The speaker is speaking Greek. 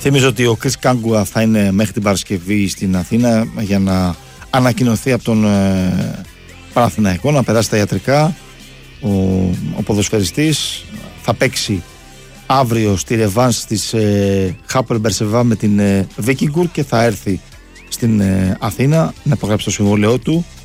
Θυμίζω ότι ο Κρίς Κάγκουα θα είναι μέχρι την Παρασκευή στην Αθήνα για να ανακοινωθεί από τον Παναθηναϊκό, να περάσει τα ιατρικά. Ο ποδοσφαιριστής θα παίξει αύριο στη ρεβάνς της Χάπολ Μπερσεβά με την Βίκιγκουρ και θα έρθει στην Αθήνα να υπογράψει το συμβόλαιό του.